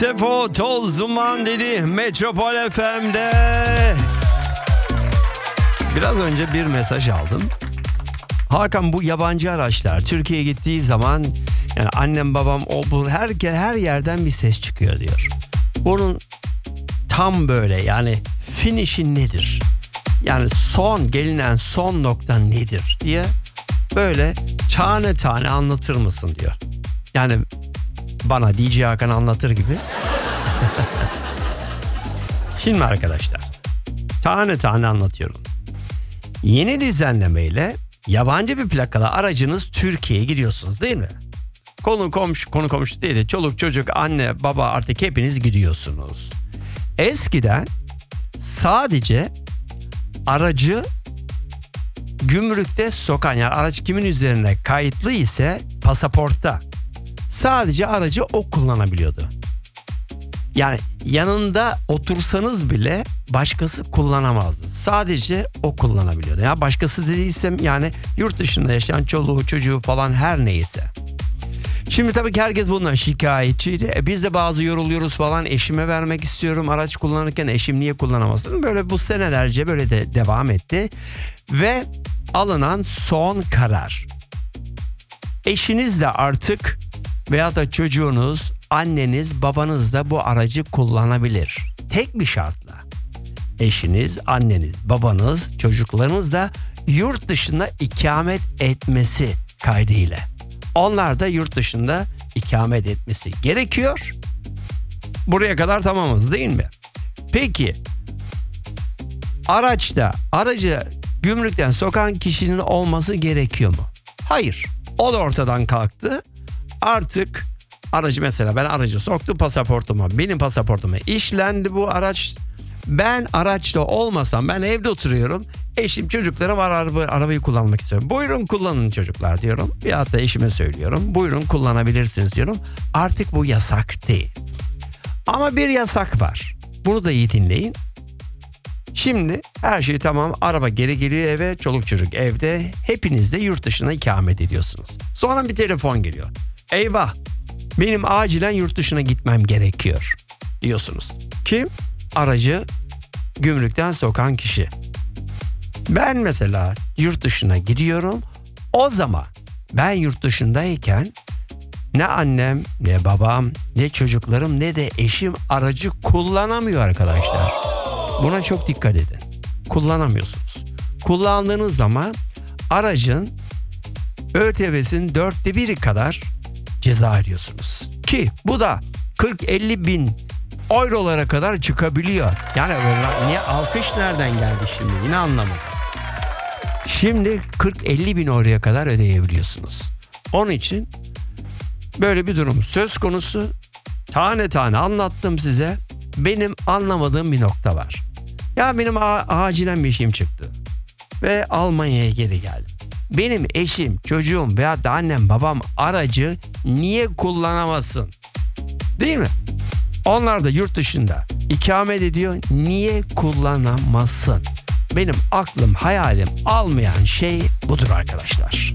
Sefo Toz Duman dedi Metropol FM'de. Biraz önce bir mesaj aldım. Hakan, bu yabancı araçlar Türkiye'ye gittiği zaman yani annem babam o bu her yerden bir ses çıkıyor diyor. Bunun tam böyle yani finish'i nedir? Yani gelinen son nokta nedir diye böyle tane tane anlatır mısın diyor. Yani bana DJ Hakan anlatır gibi. Şimdi arkadaşlar tane tane anlatıyorum. Yeni düzenlemeyle yabancı bir plakalı aracınız Türkiye'ye gidiyorsunuz değil mi? Konu komşu değil de çoluk çocuk anne baba artık hepiniz gidiyorsunuz. Eskiden sadece aracı gümrükte sokan, yani araç kimin üzerine kayıtlı ise pasaportta sadece aracı o kullanabiliyordu. Yani yanında otursanız bile başkası kullanamazdı. Sadece o kullanabiliyordu. Ya başkası dediysem yani yurt dışında yaşayan çoluğu çocuğu falan her neyse. Şimdi tabii ki herkes bundan şikayetçiydi. Biz de bazı yoruluyoruz falan. Eşime vermek istiyorum araç kullanırken, eşim niye kullanamasın? Böyle bu senelerce böyle de devam etti. Ve alınan son karar. Eşiniz de artık veya da çocuğunuz, anneniz, babanız da bu aracı kullanabilir. Tek bir şartla. Eşiniz, anneniz, babanız, çocuklarınız da yurt dışında ikamet etmesi kaydıyla. Onlar da yurt dışında ikamet etmesi gerekiyor. Buraya kadar tamamız değil mi? Peki aracı gümrükten sokan kişinin olması gerekiyor mu? Hayır. O da ortadan kalktı. Artık aracı, mesela ben aracı soktum pasaportuma. Benim pasaportuma işlendi bu araç. Ben araçta olmasam, ben evde oturuyorum. Eşim, çocuklarım arabayı kullanmak istiyorum. Buyurun kullanın çocuklar diyorum. Bir hatta eşime söylüyorum. Buyurun kullanabilirsiniz diyorum. Artık bu yasak değil. Ama bir yasak var. Bunu da iyi dinleyin. Şimdi her şey tamam. Araba geri geliyor eve. Çoluk çocuk evde. Hepiniz de yurt dışına ikamet ediyorsunuz. Sonra bir telefon geliyor. Eyvah! Benim acilen yurt dışına gitmem gerekiyor diyorsunuz. Kim? Aracı gümrükten sokan kişi. Ben mesela yurt dışına gidiyorum. O zaman ben yurt dışındayken ne annem, ne babam, ne çocuklarım, ne de eşim aracı kullanamıyor arkadaşlar. Buna çok dikkat edin. Kullanamıyorsunuz. Kullandığınız zaman aracın ÖTV'sinin 1/4 kadar ceza ödüyorsunuz. Ki bu da 40-50 bin eurolara kadar çıkabiliyor. Yani niye alkış nereden geldi şimdi? Yine anlamadım. Şimdi 40-50 bin euroya kadar ödeyebiliyorsunuz. Onun için böyle bir durum söz konusu. Tane tane anlattım size. Benim anlamadığım bir nokta var. Ya benim acilen bir işim çıktı. Ve Almanya'ya geri geldim. Benim eşim, çocuğum veya da annem, babam aracı niye kullanamasın? Değil mi? Onlar da yurt dışında ikamet ediyor. Niye kullanamasın? Benim aklım, hayalim almayan şey budur arkadaşlar.